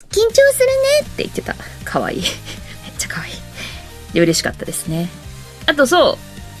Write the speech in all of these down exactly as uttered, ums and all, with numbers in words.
緊張するねって言ってた。かわいい。めっちゃかわいい。で、嬉しかったですね。あとそう、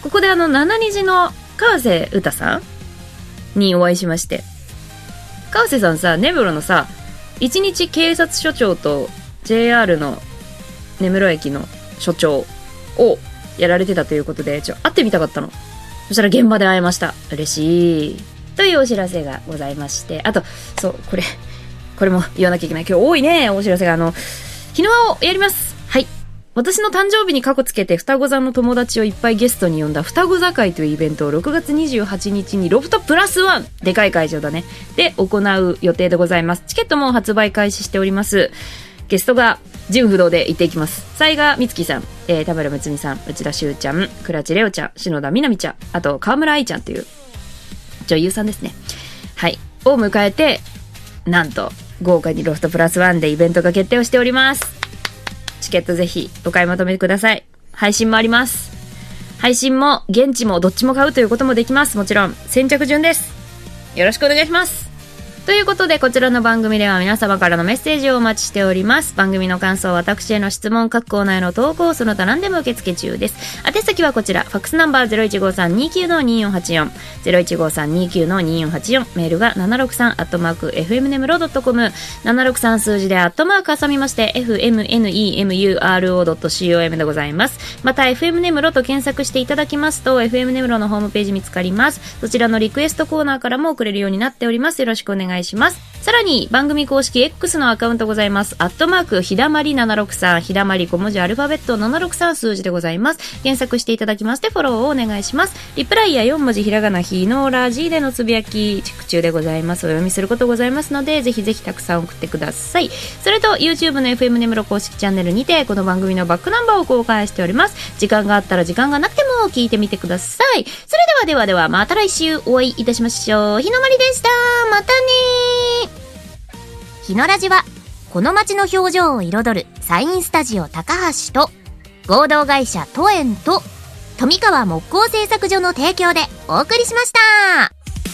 ここであの、七虹の川瀬詩さんにお会いしまして。川瀬さんさ、根室のさ、一日警察署長と ジェイアール の根室駅の署長をやられてたということで、ちょ、会ってみたかったの。そしたら現場で会えました。嬉しい。というお知らせがございまして、あと、そう、これ、これも言わなきゃいけない。今日多いね、お知らせが。あの、日の輪をやります。はい。私の誕生日に過去つけて双子座の友達をいっぱいゲストに呼んだ双子座会というイベントをろくがつにじゅうはちにちにロフトプラスワン、でかい会場だね、で行う予定でございます。チケットも発売開始しております。ゲストが純不動で行っていきます。雑賀美月さん、えー、田村睦美さん、内田修ちゃん、倉地レオちゃん、篠田みなみちゃん、あと川村愛ちゃんという女優さんですね。はい。を迎えて、なんと豪華にロフトプラスワンでイベントが決定をしております。チケットぜひお買い求めください。配信もあります。配信も現地もどっちも買うということもできます。もちろん先着順です。よろしくお願いします。ということで、こちらの番組では皆様からのメッセージをお待ちしております。番組の感想、私への質問、各コーナーへの投稿、その他何でも受付中です。宛先はこちら、ファックスナンバー ゼロいちごさんにきゅうのにーよんはちよん ゼロいちごさんにきゅうのにーよんはちよん、メールが ななろくさん アットマーク エフエムネムロー ドットコム ななろくさん 数字でアットマーク挟みまして エフエムエヌイーエムユーアールオー ドットコム でございます。また エフエム ネムロと検索していただきますと エフエム ネムロのホームページ見つかります。そちらのリクエストコーナーからも送れるようになっております。よろしくお願いします。さらに番組公式 X のアカウントございます。アットマークひだまりななろくさん、ひだまり小文字アルファベットななろくさん数字でございます。検索していただきましてフォローをお願いします。リプライやよん文字ひらがなひのラジでのつぶやきチェック中でございます。お読みすることございますので、ぜひぜひたくさん送ってください。それと YouTube の エフエム ネムロ公式チャンネルにてこの番組のバックナンバーを公開しております。時間があったら時間がなくても聞いてみてください。それではではではまた来週お会いいたしましょう。ひのまりでした。またねー。 ひのラジはこの街の表情を彩るサインスタジオ高橋と合同会社トエンと富川木工製作所の提供でお送りしました。